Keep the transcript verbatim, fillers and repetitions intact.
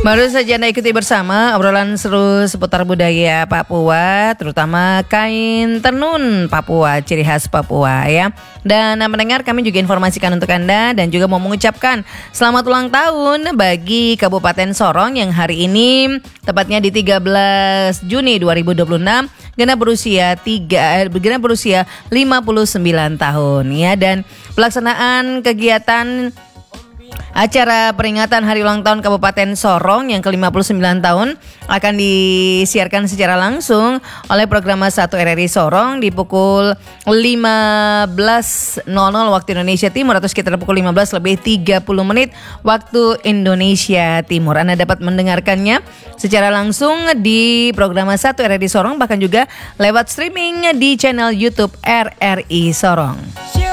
Baru saja Anda ikuti bersama obrolan seru seputar budaya Papua, terutama kain tenun Papua, ciri khas Papua ya. Dan mendengar, kami juga informasikan untuk Anda dan juga mau mengucapkan selamat ulang tahun bagi Kabupaten Sorong yang hari ini tepatnya di tiga belas Juni dua ribu dua puluh enam genap berusia tiga genap berusia lima puluh sembilan tahun ya. Dan pelaksanaan kegiatan acara peringatan Hari Ulang Tahun Kabupaten Sorong yang ke lima puluh sembilan tahun akan disiarkan secara langsung oleh Programa satu R R I Sorong di pukul lima belas nol nol waktu Indonesia Timur atau sekitar pukul lima belas lebih tiga puluh menit waktu Indonesia Timur. Anda dapat mendengarkannya secara langsung di Programa satu R R I Sorong, bahkan juga lewat streaming di channel YouTube R R I Sorong.